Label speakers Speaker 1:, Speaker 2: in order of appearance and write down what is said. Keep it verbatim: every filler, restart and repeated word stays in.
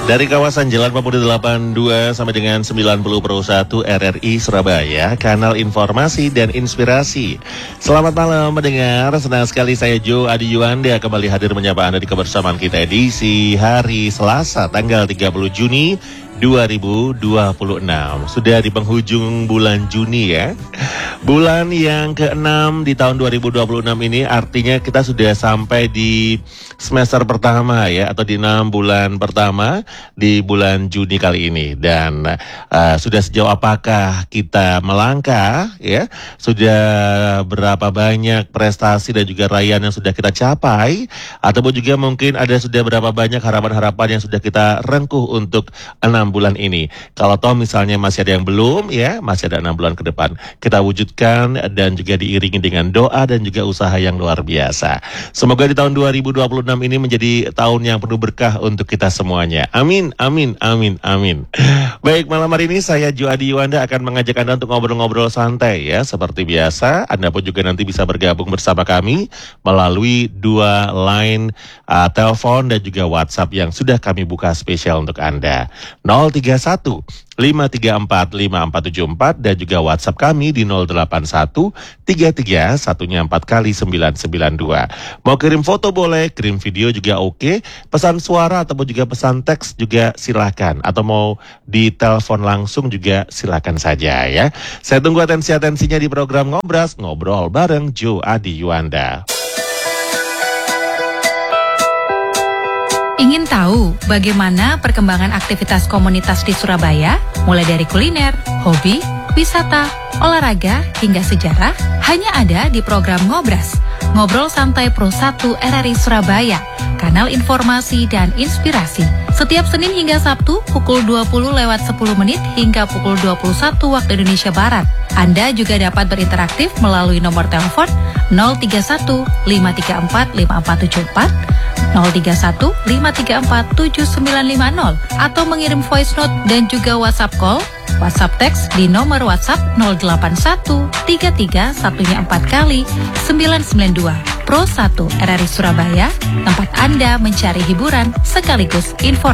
Speaker 1: Dari kawasan Jalan Pemuda delapan puluh dua sampai dengan sembilan puluh Pro satu R R I Surabaya, kanal informasi dan inspirasi. Selamat malam mendengar, senang sekali saya Joe Adi Yuanda kembali hadir menyapa Anda di kebersamaan kita edisi hari Selasa tanggal tiga puluh Juni dua ribu dua puluh enam. Sudah di penghujung bulan Juni ya. Bulan yang keenam di tahun dua ribu dua puluh enam ini artinya kita sudah sampai di semester pertama ya, atau di enam bulan pertama di bulan Juni kali ini. Dan uh, sudah sejauh apakah kita melangkah ya? Sudah berapa banyak prestasi dan juga raihan yang sudah kita capai, ataupun juga mungkin ada sudah berapa banyak harapan-harapan yang sudah kita rengkuh untuk enam bulan ini. Kalau toh misalnya masih ada yang belum ya, masih ada enam bulan ke depan. Kita wujudkan dan juga diiringi dengan doa dan juga usaha yang luar biasa. Semoga di tahun dua ribu dua puluh enam ini menjadi tahun yang penuh berkah untuk kita semuanya. Amin, amin, amin, amin. Baik, malam hari ini saya Joe Adi Yuanda akan mengajak Anda untuk ngobrol-ngobrol santai ya. Seperti biasa, Anda pun juga nanti bisa bergabung bersama kami melalui dua line uh, telepon dan juga WhatsApp yang sudah kami buka spesial untuk Anda. nol tiga satu lima tiga empat lima empat tujuh empat dan juga WhatsApp kami di nol delapan satu tiga tiga satunya empat kali sembilan sembilan dua. Mau kirim foto boleh, kirim video juga oke, pesan suara ataupun juga pesan teks juga silakan, atau mau di telepon langsung juga silakan saja ya. Saya tunggu atensi-atensinya di program Ngobras, ngobrol bareng Joe Adi Yuanda.
Speaker 2: Ingin tahu bagaimana perkembangan aktivitas komunitas di Surabaya? Mulai dari kuliner, hobi, wisata, olahraga, hingga sejarah, hanya ada di program Ngobras, Ngobrol Santai Pro satu R R I Surabaya, kanal informasi dan inspirasi. Setiap Senin hingga Sabtu pukul dua puluh lewat sepuluh menit hingga pukul dua puluh satu waktu Indonesia Barat. Anda juga dapat berinteraksi melalui nomor telepon nol tiga satu lima tiga empat lima empat tujuh empat, nol tiga satu lima tiga empat tujuh sembilan lima nol, atau mengirim voice note dan juga WhatsApp call, WhatsApp teks di nomor WhatsApp nol delapan satu tiga tiga satunya empat kali sembilan sembilan dua. Pro satu R R I Surabaya, tempat Anda mencari hiburan sekaligus informasi.